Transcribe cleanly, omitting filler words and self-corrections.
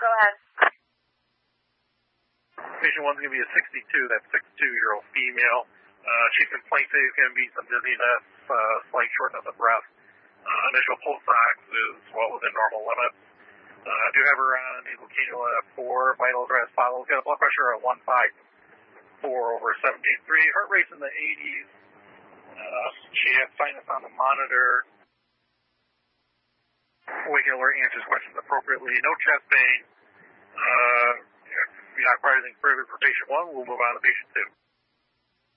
go ahead. Patient 1's going to be a 62, that's 62-year-old female. Chief complaint today is going to be some dizziness, slight shortness of breath. Initial pulse ox is well within normal limits. I do have her on nasal cannula at 4, vitals are as follows. Got a blood pressure at 154 over 73, heart rate's in the 80s. She has sinus on the monitor. Wake alert answers questions appropriately. No chest pain. If you're not requiring anything further for patient 1, we'll move on to patient 2.